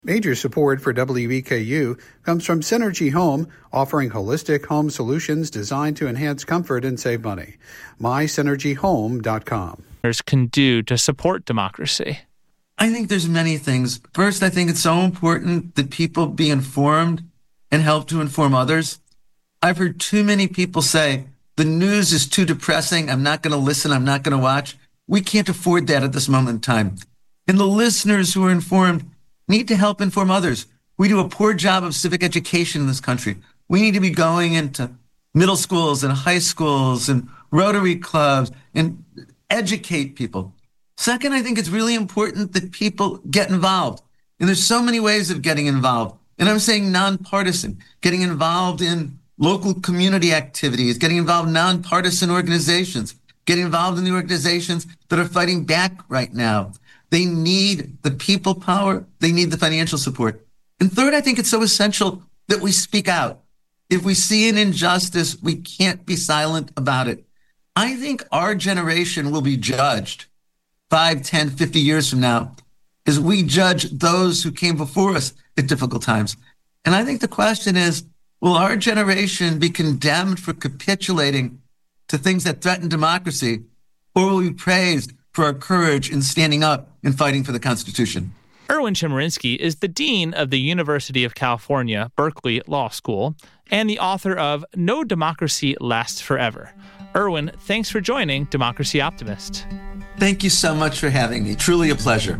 Major support for WEKU comes from Synergy Home, offering holistic home solutions designed to enhance comfort and save money. MySynergyHome.com. Can do to support democracy? I think there's many things. First, I think it's so important that people be informed and help to inform others. I've heard too many people say, the news is too depressing. I'm not going to listen. I'm not going to watch. We can't afford that at this moment in time. And the listeners who are informed need to help inform others. We do a poor job of civic education in this country. We need to be going into middle schools and high schools and Rotary clubs and educate people. Second, I think it's really important that people get involved. And there's so many ways of getting involved. And I'm saying nonpartisan, getting involved in local community activities, getting involved in nonpartisan organizations, getting involved in the organizations that are fighting back right now. They need the people power. They need the financial support. And third, I think it's so essential that we speak out. If we see an injustice, we can't be silent about it. I think our generation will be judged 5, 10, 50 years from now as we judge those who came before us at difficult times. And I think the question is, will our generation be condemned for capitulating to things that threaten democracy, or will we be praised for our courage in standing up and fighting for the Constitution? Erwin Chemerinsky is the Dean of the University of California, Berkeley Law School, and the author of No Democracy Lasts Forever. Erwin, thanks for joining Democracy Optimist. Thank you so much for having me. Truly a pleasure.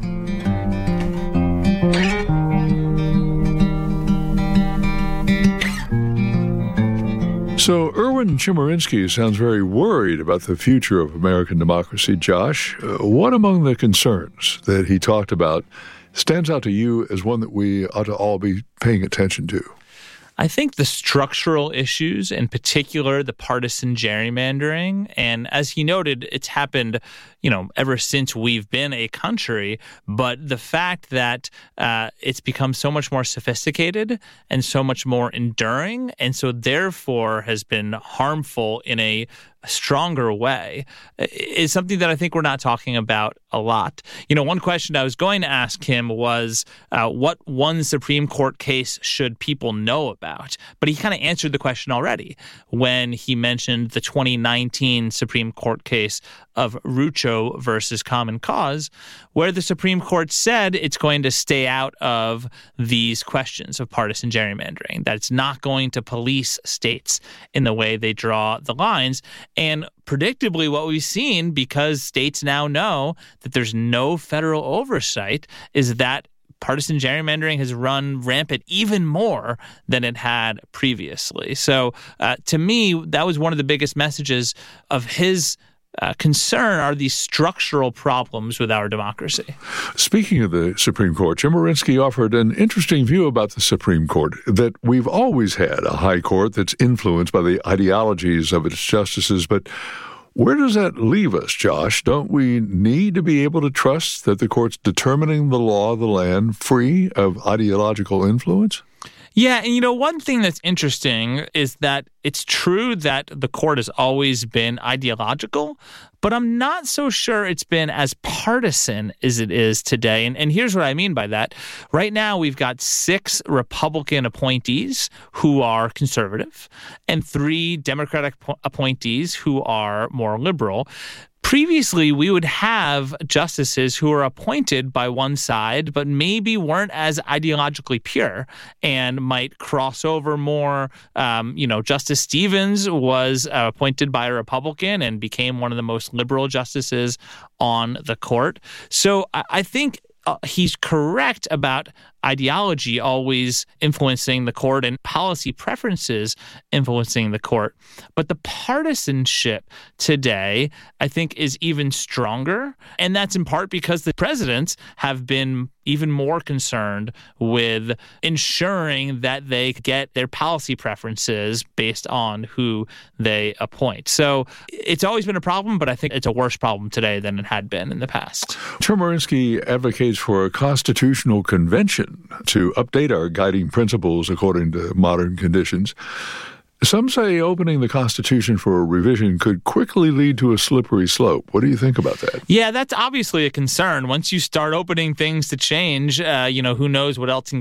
So Erwin Chemerinsky sounds very worried about the future of American democracy. Josh, what among the concerns that he talked about stands out to you as one that we ought to all be paying attention to? I think the structural issues, in particular, the partisan gerrymandering, and as he noted, it's happened, ever since we've been a country, but the fact that it's become so much more sophisticated and so much more enduring, and so therefore has been harmful in a stronger way, is something that I think we're not talking about a lot. One question I was going to ask him was, what one Supreme Court case should people know about? But he kind of answered the question already when he mentioned the 2019 Supreme Court case of Rucho versus Common Cause, where the Supreme Court said it's going to stay out of these questions of partisan gerrymandering, that it's not going to police states in the way they draw the lines. And predictably, what we've seen, because states now know that there's no federal oversight, is that partisan gerrymandering has run rampant even more than it had previously. So to me, that was one of the biggest messages of his concern, are these structural problems with our democracy. Speaking of the Supreme Court, Chemerinsky offered an interesting view about the Supreme Court, that we've always had a high court that's influenced by the ideologies of its justices, but where does that leave us, Josh? Don't we need to be able to trust that the court's determining the law of the land free of ideological influence? Yeah, and one thing that's interesting is that it's true that the court has always been ideological, but I'm not so sure it's been as partisan as it is today. And here's what I mean by that. Right now, we've got 6 Republican appointees who are conservative and 3 Democratic appointees who are more liberal. Previously, we would have justices who were appointed by one side, but maybe weren't as ideologically pure and might cross over more. Justice Stevens was appointed by a Republican and became one of the most liberal justices on the court. So I think he's correct about ideology always influencing the court and policy preferences influencing the court. But the partisanship today, I think, is even stronger. And that's in part because the presidents have been even more concerned with ensuring that they get their policy preferences based on who they appoint. So it's always been a problem, but I think it's a worse problem today than it had been in the past. Chemerinsky advocates for a constitutional convention to update our guiding principles according to modern conditions. Some say opening the Constitution for a revision could quickly lead to a slippery slope. What do you think about that? Yeah, that's obviously a concern. Once you start opening things to change, who knows what else can